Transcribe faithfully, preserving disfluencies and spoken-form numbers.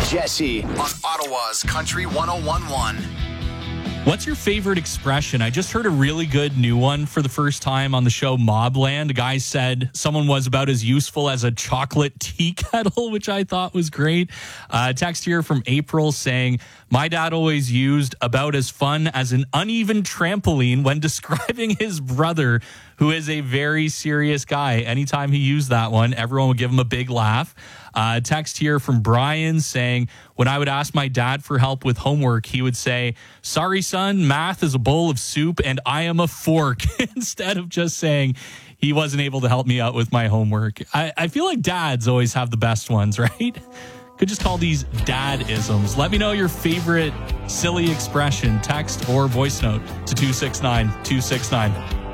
Jesse on Ottawa's Country one oh one point one. What's your favorite expression? I just heard a really good new one for the first time on the show Mobland. A guy said someone was about as useful as a chocolate tea kettle, which I thought was great. Uh, text here from April saying, my dad always used about as fun as an uneven trampoline when describing his brother, who is a very serious guy. Anytime he used that one, everyone would give him a big laugh. Uh, text here from Brian saying, when I would ask my dad for help with homework, he would say, sorry, son, math is a bowl of soup and I am a fork, instead of just saying he wasn't able to help me out with my homework. I, I feel like dads always have the best ones, right? Could just call these dad-isms. Let me know your favorite silly expression, text or voice note to two six nine two six nine.